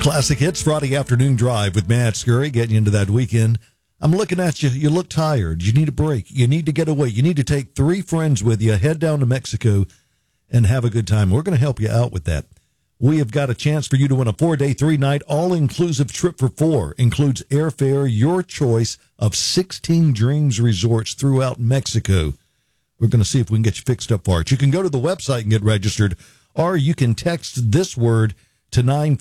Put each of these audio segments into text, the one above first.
Classic Hits Friday Afternoon Drive with Matt Scurry, getting you into that weekend. I'm looking at you. You look tired. You need a break. You need to get away. You need to take 3 friends with you, head down to Mexico, and have a good time. We're going to help you out with that. We have got a chance for you to win a 4-day, 3-night, all-inclusive trip for 4. Includes airfare, your choice of 16 Dreams resorts throughout Mexico. We're going to see if we can get you fixed up for it. You can go to the website and get registered, or you can text this word to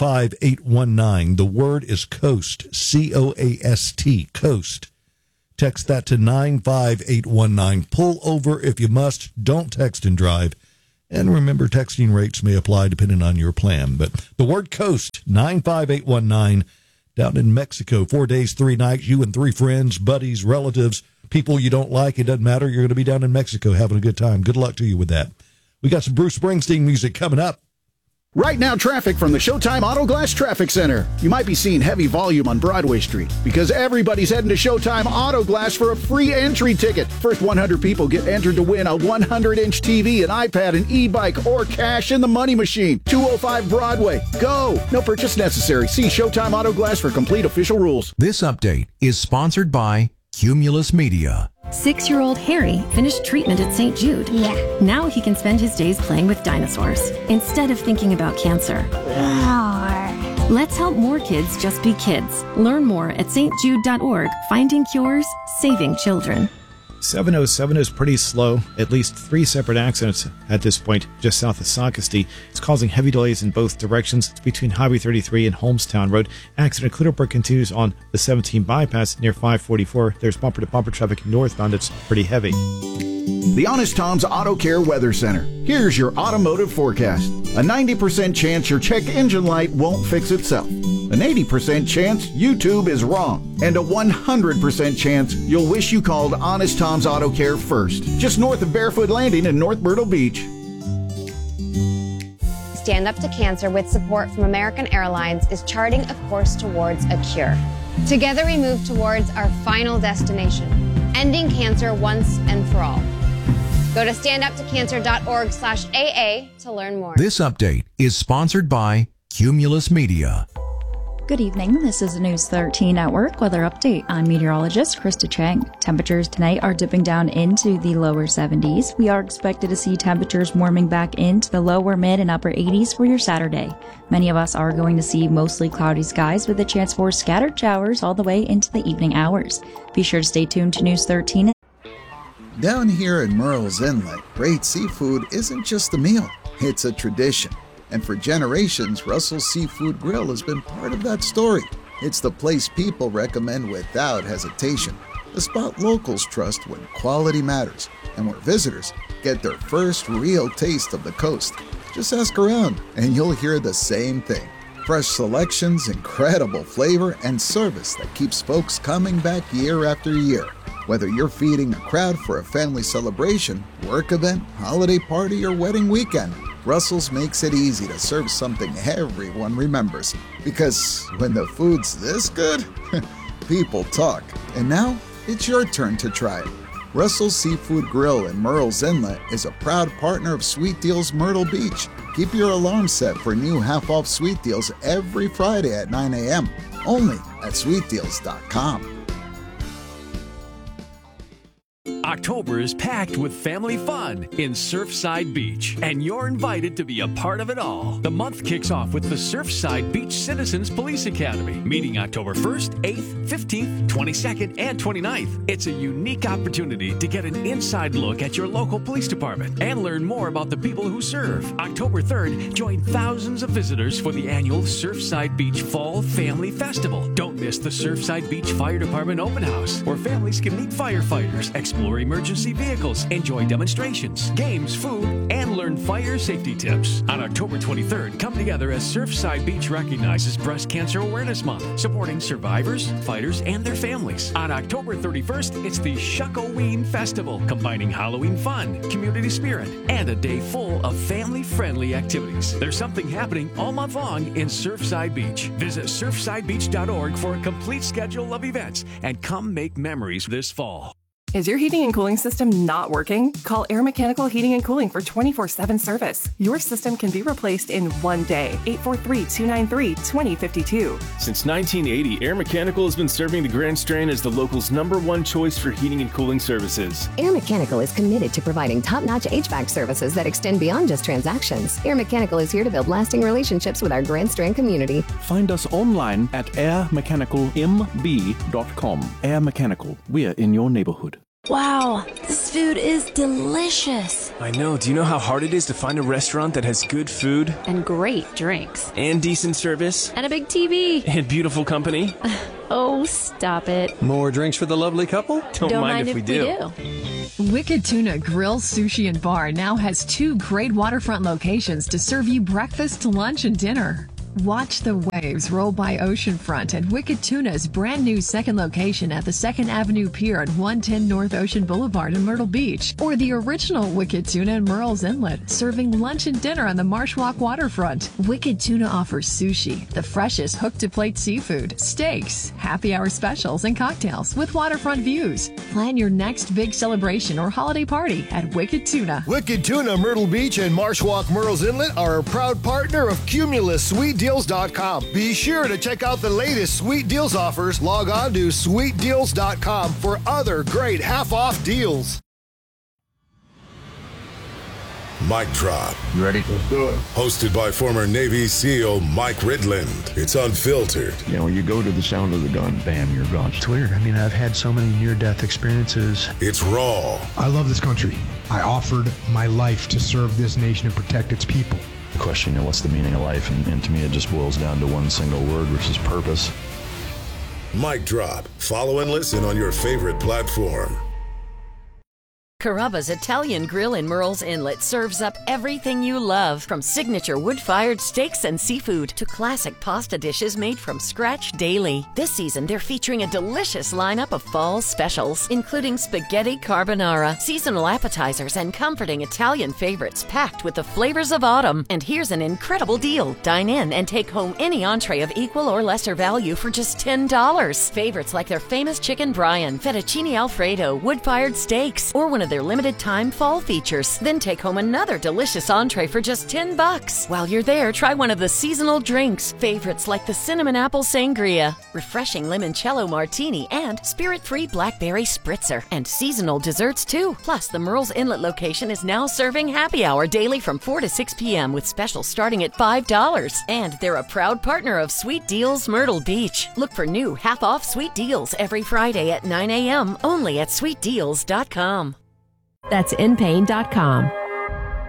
95819. The word is COAST, C-O-A-S-T, COAST. Text that to 95819. Pull over if you must. Don't text and drive. And remember, texting rates may apply depending on your plan. But the word COAST, 95819, down in Mexico. 4 days, 3 nights, you and 3 friends, buddies, relatives, people you don't like. It doesn't matter. You're going to be down in Mexico having a good time. Good luck to you with that. We got some Bruce Springsteen music coming up. Right now, traffic from the Showtime Auto Glass Traffic Center. You might be seeing heavy volume on Broadway Street because everybody's heading to Showtime Auto Glass for a free entry ticket. First 100 people get entered to win a 100-inch TV, an iPad, an e-bike, or cash in the money machine. 205 Broadway. Go! No purchase necessary. See Showtime Auto Glass for complete official rules. This update is sponsored by Cumulus Media. 6-year-old Harry finished treatment at St. Jude. Yeah. Now he can spend his days playing with dinosaurs instead of thinking about cancer. Let's help more kids just be kids. Learn more at stjude.org. Finding cures, saving children. 707 is pretty slow. At least 3 separate accidents at this point, just south of Socastee. It's causing heavy delays in both directions. It's between Highway 33 and Holmestown Road. Accident Clutterburg continues on the 17 bypass near 544. There's bumper-to-bumper traffic northbound. It's pretty heavy. The Honest Tom's Auto Care Weather Center. Here's your automotive forecast. A 90% chance your check engine light won't fix itself. An 80% chance YouTube is wrong. And a 100% chance you'll wish you called Honest Tom's Auto Care first. Just north of Barefoot Landing in North Myrtle Beach. Stand Up to Cancer, with support from American Airlines, is charting a course towards a cure. Together we move towards our final destination, ending cancer once and for all. Go to standuptocancer.org/AA to learn more. This update is sponsored by Cumulus Media. Good evening. This is the News 13 Network weather update. I'm meteorologist Krista Chang. Temperatures tonight are dipping down into the lower 70s. We are expected to see temperatures warming back into the lower, mid, and upper 80s for your Saturday. Many of us are going to see mostly cloudy skies with a chance for scattered showers all the way into the evening hours. Be sure to stay tuned to News 13. Down here in Murrells Inlet, great seafood isn't just a meal, it's a tradition. And for generations, Russell's Seafood Grill has been part of that story. It's the place people recommend without hesitation, the spot locals trust when quality matters, and where visitors get their first real taste of the coast. Just ask around, and you'll hear the same thing. Fresh selections, incredible flavor, and service that keeps folks coming back year after year. Whether you're feeding a crowd for a family celebration, work event, holiday party, or wedding weekend, Russell's makes it easy to serve something everyone remembers. Because when the food's this good, people talk. And now, it's your turn to try it. Russell's Seafood Grill in Murrells Inlet is a proud partner of Sweet Deals Myrtle Beach. Keep your alarm set for new half-off Sweet Deals every Friday at 9 a.m. Only at sweetdeals.com. October is packed with family fun in Surfside Beach, and you're invited to be a part of it all. The month kicks off with the Surfside Beach Citizens Police Academy, meeting October 1st, 8th, 15th, 22nd, and 29th. It's a unique opportunity to get an inside look at your local police department and learn more about the people who serve. October 3rd, join thousands of visitors for the annual Surfside Beach Fall Family Festival. Don't miss the Surfside Beach Fire Department Open House, where families can meet firefighters, explore emergency vehicles, enjoy demonstrations, games, food, and learn fire safety tips. On October 23rd, come together as Surfside Beach recognizes Breast Cancer Awareness Month, supporting survivors, fighters, and their families. On October 31st, it's the Shuckoween Festival, combining Halloween fun, community spirit, and a day full of family-friendly activities. There's something happening all month long in Surfside Beach. Visit surfsidebeach.org for a complete schedule of events and come make memories this fall. Is your heating and cooling system not working? Call Air Mechanical Heating and Cooling for 24/7 service. Your system can be replaced in one day. 843-293-2052. Since 1980, Air Mechanical has been serving the Grand Strand as the local's #1 choice for heating and cooling services. Air Mechanical is committed to providing top-notch HVAC services that extend beyond just transactions. Air Mechanical is here to build lasting relationships with our Grand Strand community. Find us online at airmechanicalmb.com. Air Mechanical, we're in your neighborhood. Wow, this food is delicious. I know. Do you know how hard it is to find a restaurant that has good food? And great drinks. And decent service? And a big TV. And beautiful company? Oh, stop it. More drinks for the lovely couple? Don't mind if we do. Wicked Tuna Grill, Sushi, and Bar now has 2 great waterfront locations to serve you breakfast, lunch, and dinner. Watch the waves roll by oceanfront at Wicked Tuna's brand new second location at the 2nd Avenue Pier at 110 North Ocean Boulevard in Myrtle Beach, or the original Wicked Tuna in Murrells Inlet, serving lunch and dinner on the Marsh Walk waterfront. Wicked Tuna offers sushi, the freshest hook-to-plate seafood, steaks, happy hour specials, and cocktails with waterfront views. Plan your next big celebration or holiday party at Wicked Tuna. Wicked Tuna Myrtle Beach and Marsh Walk Murrells Inlet are a proud partner of Cumulus Sweet Deals.com. Be sure to check out the latest Sweet Deals offers. Log on to sweetdeals.com for other great half-off deals. Mic Drop. You ready? Let's do it. Hosted by former Navy SEAL Mike Ridland. It's unfiltered. You know, you go to the sound of the gun, bam, you're gone. It's weird. I mean, I've had so many near-death experiences. It's raw. I love this country. I offered my life to serve this nation and protect its people. The question, you know, what's the meaning of life? And to me, it just boils down to one single word, which is purpose. Mic Drop. Follow and listen on your favorite platform. Carrabba's Italian Grill in Murrells Inlet serves up everything you love, from signature wood-fired steaks and seafood to classic pasta dishes made from scratch daily. This season, they're featuring a delicious lineup of fall specials, including spaghetti carbonara, seasonal appetizers, and comforting Italian favorites packed with the flavors of autumn. And here's an incredible deal. Dine in and take home any entree of equal or lesser value for just $10. Favorites like their famous chicken Brian, fettuccine Alfredo, wood-fired steaks, or one of their limited time fall features. Then take home another delicious entree for just $10. While you're there, try one of the seasonal drinks. Favorites like the cinnamon apple sangria, refreshing limoncello martini, and spirit-free blackberry spritzer. And seasonal desserts too. Plus, the Murrells Inlet location is now serving happy hour daily from 4 to 6 p.m. with specials starting at $5. And they're a proud partner of Sweet Deals Myrtle Beach. Look for new half-off Sweet Deals every Friday at 9 a.m. only at sweetdeals.com. That's inpain.com.